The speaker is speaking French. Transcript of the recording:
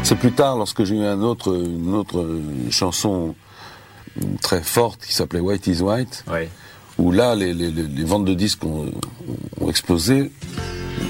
C'est plus tard, lorsque j'ai eu une autre chanson très forte qui s'appelait White is White, Ouais. où là, les ventes de disques ont explosé.